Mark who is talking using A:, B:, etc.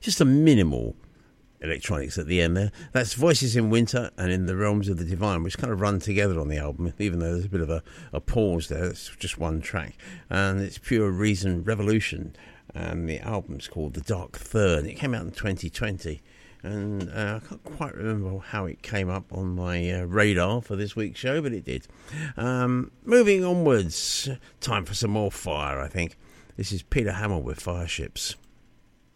A: just a minimal electronics at the end there. That's Voices in Winter and In the Realms of the Divine, which kind of run together on the album, even though there's a bit of a pause there. It's just one track, and it's Pure Reason Revolution, and the album's called The Dark Third. It came out in 2020, and I can't quite remember how it came up on my radar for this week's show, but it did. Moving onwards, time for some more Fire, I think. This is Peter Hammill with Fireships.